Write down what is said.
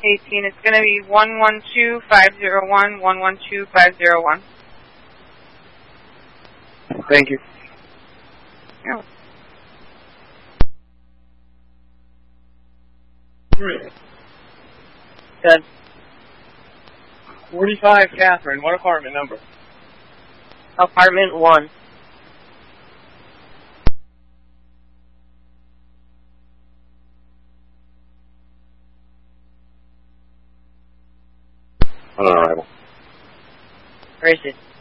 18. It's going to be 112501, 112501. Thank you. Yeah. 3. 10. 45, Catherine. What apartment number? Apartment 1. On arrival. Where is it?